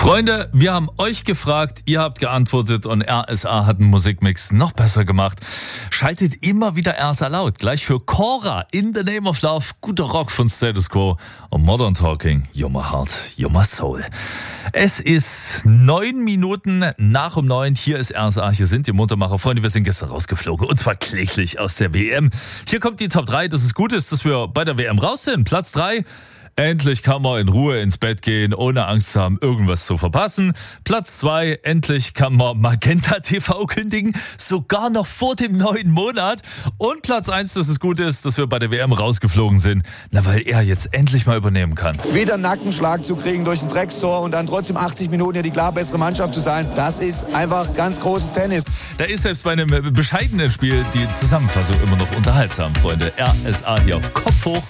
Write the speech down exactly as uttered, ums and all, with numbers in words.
Freunde, wir haben euch gefragt, ihr habt geantwortet und R S A hat einen Musikmix noch besser gemacht. Schaltet immer wieder R S A laut. Gleich für Cora, In the Name of Love, guter Rock von Status Quo und Modern Talking, You're My Heart, You're My Soul. Es ist neun Minuten nach um neun. Hier ist R S A, hier sind die Muntermacher. Freunde, wir sind gestern rausgeflogen und zwar kläglich aus der W M. Hier kommt die Top drei. Das ist gut ist, dass wir bei der W M raus sind. Platz drei. Endlich kann man in Ruhe ins Bett gehen, ohne Angst zu haben, irgendwas zu verpassen. Platz zwei, endlich kann man Magenta T V kündigen, sogar noch vor dem neuen Monat. Und Platz eins, dass es gut ist, dass wir bei der W M rausgeflogen sind, na, weil er jetzt endlich mal übernehmen kann. Wieder einen Nackenschlag zu kriegen durch ein Dreckstor und dann trotzdem achtzig Minuten ja die klar bessere Mannschaft zu sein, das ist einfach ganz großes Tennis. Da ist selbst bei einem bescheidenen Spiel die Zusammenfassung immer noch unterhaltsam, Freunde. R S A hier auf Kopf hoch.